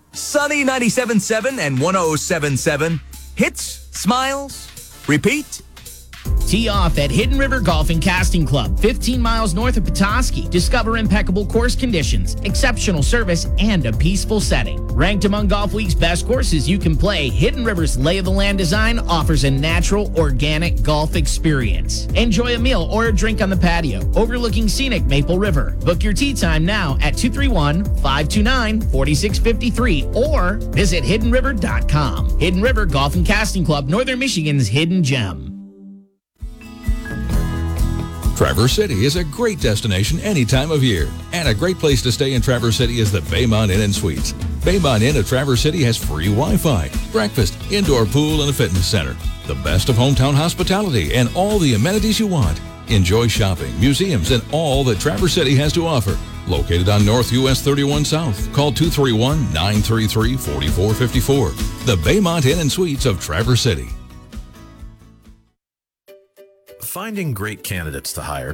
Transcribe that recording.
Sunny 97.7 and 107.7. Hits, smiles, repeat. Tee off at Hidden River Golf and Casting Club, 15 miles north of Petoskey. Discover impeccable course conditions, exceptional service, and a peaceful setting. Ranked among Golf Week's best courses you can play, Hidden River's lay of the land design offers a natural, organic golf experience. Enjoy a meal or a drink on the patio, overlooking scenic Maple River. Book your tee time now at 231-529-4653 or visit hiddenriver.com. Hidden River Golf and Casting Club, Northern Michigan's hidden gem. Traverse City is a great destination any time of year. And a great place to stay in Traverse City is the Baymont Inn and Suites. Baymont Inn at Traverse City has free Wi-Fi, breakfast, indoor pool, and a fitness center. The best of hometown hospitality and all the amenities you want. Enjoy shopping, museums, and all that Traverse City has to offer. Located on North US 31 South. Call 231-933-4454. The Baymont Inn and Suites of Traverse City. Finding great candidates to hire